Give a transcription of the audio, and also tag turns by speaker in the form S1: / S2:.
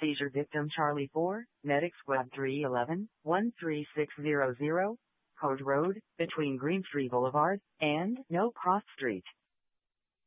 S1: Seizure victim Charlie 4, Medic Squad 311, 13600, Code Road, between Green Street Boulevard and No Cross Street.